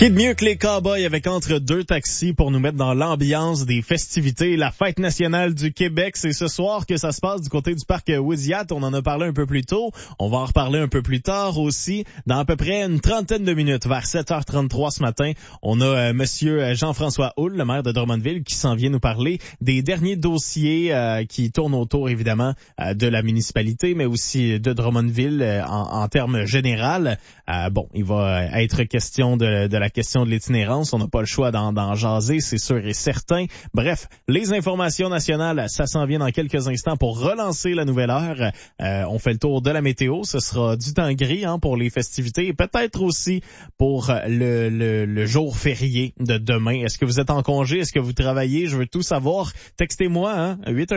Qui de mieux que les Cowboys avec Entre deux taxis pour nous mettre dans l'ambiance des festivités. La fête nationale du Québec, c'est ce soir que ça se passe du côté du parc Wisiat. On en a parlé un peu plus tôt. On va en reparler un peu plus tard aussi. Dans à peu près une trentaine de minutes, vers 7h33 ce matin, on a monsieur Jean-François Houle, le maire de Drummondville, qui s'en vient nous parler des derniers dossiers qui tournent autour, évidemment, de la municipalité, mais aussi de Drummondville en termes général. Il va être question de la question de l'itinérance. On n'a pas le choix d'en jaser, c'est sûr et certain. Bref, les informations nationales, ça s'en vient dans quelques instants pour relancer la nouvelle heure. On fait le tour de la météo. Ce sera du temps gris pour les festivités et peut-être aussi pour le jour férié de demain. Est-ce que vous êtes en congé? Est-ce que vous travaillez? Je veux tout savoir. Textez-moi,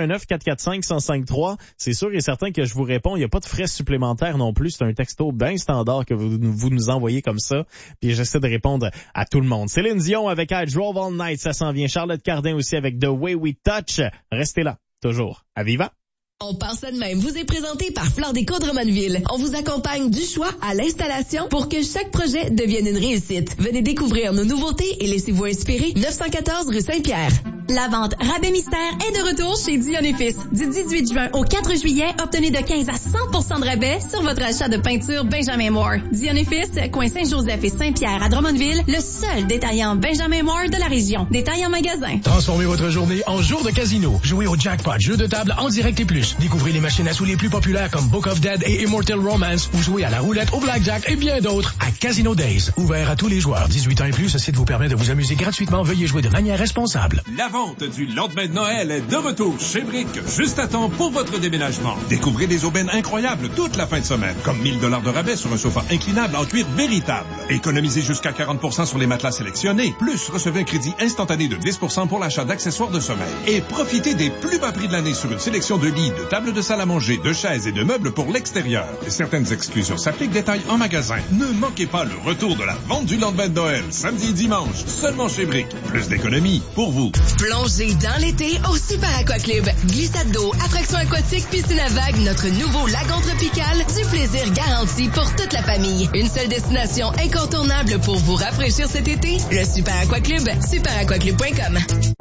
819-445-1053. C'est sûr et certain que je vous réponds. Il n'y a pas de frais supplémentaires non plus. C'est un texto bien standard que vous nous envoyez comme ça. Puis j'essaie de répondre à tout le monde. Céline Dion avec I Drove All Night, ça s'en vient. Charlotte Cardin aussi avec The Way We Touch. Restez là, toujours. À Viva! On pense ça de même. Vous est présenté par Fleur Déco Drummondville. On vous accompagne du choix à l'installation pour que chaque projet devienne une réussite. Venez découvrir nos nouveautés et laissez-vous inspirer. 914 rue Saint-Pierre. La vente Rabais Mystère est de retour chez Dion & Fils. Du 18 juin au 4 juillet, obtenez de 15 à 100% de rabais sur votre achat de peinture Benjamin Moore. Dion & Fils, coin Saint-Joseph et Saint-Pierre à Drummondville, le seul détaillant Benjamin Moore de la région. Détail en magasin. Transformez votre journée en jour de casino. Jouez au jackpot, jeu de table en direct et plus. Découvrez les machines à sous les plus populaires comme Book of Dead et Immortal Romance ou jouez à la roulette, au blackjack et bien d'autres à Casino Days. Ouvert à tous les joueurs. 18 ans et plus, ce site vous permet de vous amuser gratuitement. Veuillez jouer de manière responsable. La vente du lendemain de Noël est de retour chez Brick, juste à temps pour votre déménagement. Découvrez des aubaines incroyables toute la fin de semaine, comme 1000 $ de rabais sur un sofa inclinable en cuir véritable. Économisez jusqu'à 40% sur les matelas sélectionnés. Plus, recevez un crédit instantané de 10% pour l'achat d'accessoires de sommeil. Et profitez des plus bas prix de l'année sur une sélection de lits, de tables de salle à manger, de chaises et de meubles pour l'extérieur. Et certaines exclusions s'appliquent. Détail en magasin. Ne manquez pas le retour de la vente du lendemain de Noël, samedi et dimanche, seulement chez Brick. Plus d'économie pour vous. Plongez dans l'été au Super Aqua Club. Glissade d'eau, attractions aquatiques, piscine à vagues, notre nouveau lagon tropical, du plaisir garanti pour toute la famille. Une seule destination incontournable pour vous rafraîchir cet été, le Super Aqua Club, superaquaclub.com.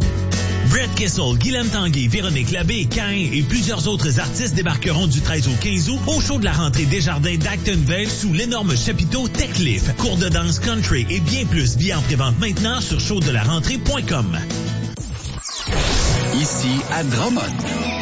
Brett Kessel, Guilhem Tanguay, Véronique Labbé, Cain et plusieurs autres artistes débarqueront du 13 au 15 août au show de la rentrée des Jardins d'Actonville sous l'énorme chapiteau Techliff. Cours de danse country et bien plus. Billets en prévente maintenant sur showdelarentrée.com. Ici à Drummond.